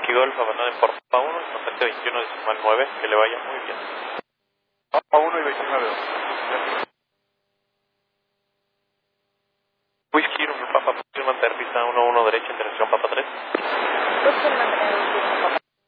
Whiskey Golf, abandone por Papa 1, contacte 21 decimal 9, que le vaya muy bien. Papa 1 y 29. Whiskey, Papa, mantener pista 1-1 derecha, interacción Papa 3. Pueden mantener pista Papa